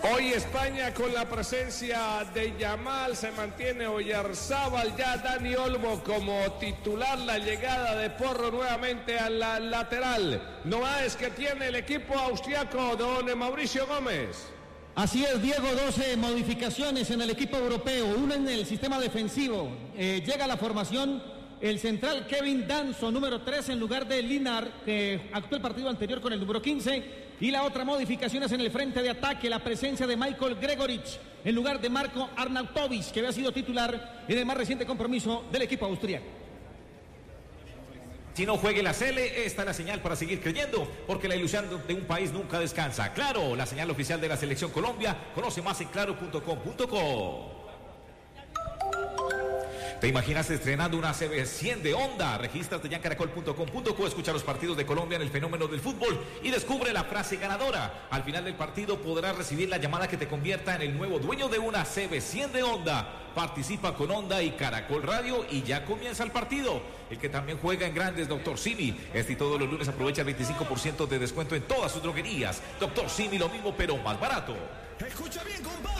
Hoy España con la presencia de Yamal, se mantiene Oyarzábal, ya Dani Olmo como titular, la llegada de Porro nuevamente a la lateral. Novedades que tiene el equipo austriaco, don Mauricio Gómez. Así es, Diego, 12 modificaciones en el equipo europeo, una en el sistema defensivo. Llega a la formación el central Kevin Danso, número 3, en lugar de Linar, que actuó el partido anterior con el número 15. Y la otra modificación es en el frente de ataque, la presencia de Michael Gregorich, en lugar de Marco Arnautovic, que había sido titular en el más reciente compromiso del equipo austríaco. Si no juegue la Sele, esta es la señal para seguir creyendo, porque la ilusión de un país nunca descansa. Claro, la señal oficial de la Selección Colombia. Conoce más en claro.com.co. ¿Te imaginas estrenando una CB100 de Honda? Regístrate ya en caracol.com.co, escucha los partidos de Colombia en el fenómeno del fútbol y descubre la frase ganadora. Al final del partido podrás recibir la llamada que te convierta en el nuevo dueño de una CB100 de Honda. Participa con Honda y Caracol Radio y ya comienza el partido. El que también juega en grandes, Dr. Simi. Este y todos los lunes aprovecha el 25% de descuento en todas sus droguerías. Dr. Simi, lo mismo pero más barato. Escucha bien, compadre.